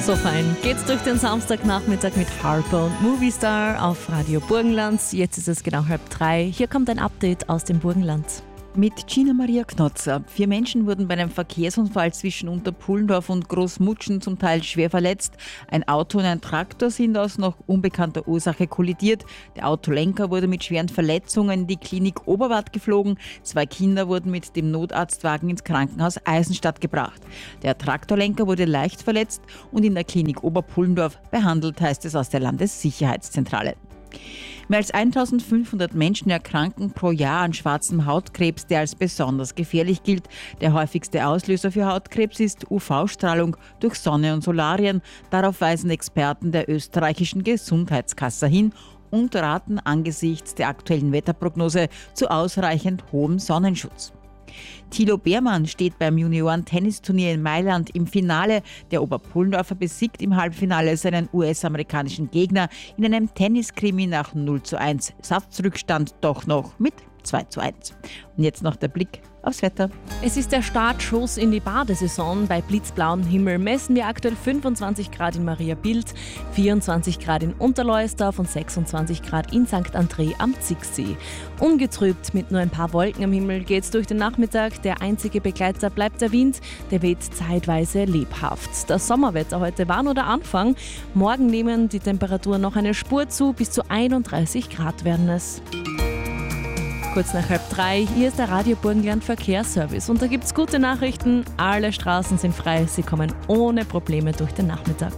So fein geht's durch den Samstagnachmittag mit Harper und Movistar auf Radio Burgenland. Jetzt ist es genau 2:30. Hier kommt ein Update aus dem Burgenland. Mit Gina Maria Knotzer. 4 Menschen wurden bei einem Verkehrsunfall zwischen Unterpullendorf und Großmutschen zum Teil schwer verletzt. Ein Auto und ein Traktor sind aus noch unbekannter Ursache kollidiert. Der Autolenker wurde mit schweren Verletzungen in die Klinik Oberwart geflogen. 2 Kinder wurden mit dem Notarztwagen ins Krankenhaus Eisenstadt gebracht. Der Traktorlenker wurde leicht verletzt und in der Klinik Oberpullendorf behandelt, heißt es aus der Landessicherheitszentrale. Mehr als 1500 Menschen erkranken pro Jahr an schwarzem Hautkrebs, der als besonders gefährlich gilt. Der häufigste Auslöser für Hautkrebs ist UV-Strahlung durch Sonne und Solarien. Darauf weisen Experten der österreichischen Gesundheitskasse hin und raten angesichts der aktuellen Wetterprognose zu ausreichend hohem Sonnenschutz. Thilo Beermann steht beim Junioren-Tennisturnier in Mailand im Finale. Der Oberpullendorfer besiegt im Halbfinale seinen US-amerikanischen Gegner in einem Tenniskrimi nach 0:1. Satzrückstand doch noch mit 2:1. Und jetzt noch der Blick aufs Wetter. Es ist der Startschuss in die Badesaison. Bei blitzblauem Himmel messen wir aktuell 25 Grad in Mariabild, 24 Grad in Unterleusdorf und 26 Grad in St. André am Zicksee. Ungetrübt mit nur ein paar Wolken am Himmel geht's durch den Nachmittag. Der einzige Begleiter bleibt der Wind. Der weht zeitweise lebhaft. Das Sommerwetter heute war nur der Anfang. Morgen nehmen die Temperaturen noch eine Spur zu. Bis zu 31 Grad werden es. Kurz nach 2:30, hier ist der Radio Burgenland Verkehrsservice und da gibt's gute Nachrichten. Alle Straßen sind frei, sie kommen ohne Probleme durch den Nachmittag.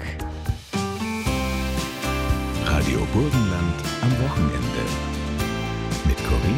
Radio Burgenland am Wochenende. Mit Corinne